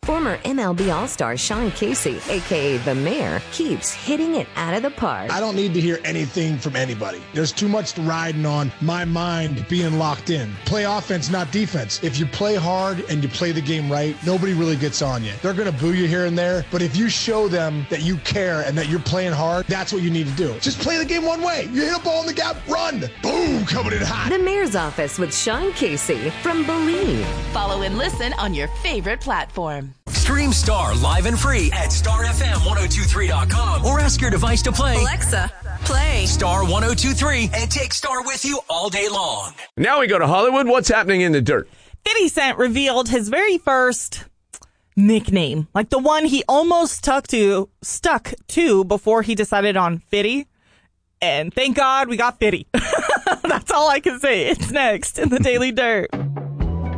Former MLB All-Star Sean Casey, a.k.a. The Mayor, keeps hitting it out of the park. I don't need to hear anything from anybody. There's too much riding on my mind being locked in. Play offense, not defense. If you play hard and you play the game right, nobody really gets on you. They're going to boo you here and there, but if you show them that you care and that you're playing hard, that's what you need to do. Just play the game one way. You hit a ball in the gap, run. Boom, coming in hot. The Mayor's Office with Sean Casey from Believe. Follow and listen on your favorite platform. Stream Star live and free at starfm1023.com or ask your device to play Alexa, play Star 1023 and take Star with you all day long. Now we go to Hollywood. What's happening in the dirt? 50 Cent revealed his very first nickname, like the one he almost stuck to before he decided on Fitty. And thank God we got Fitty. That's all I can say. It's next in the Daily Dirt.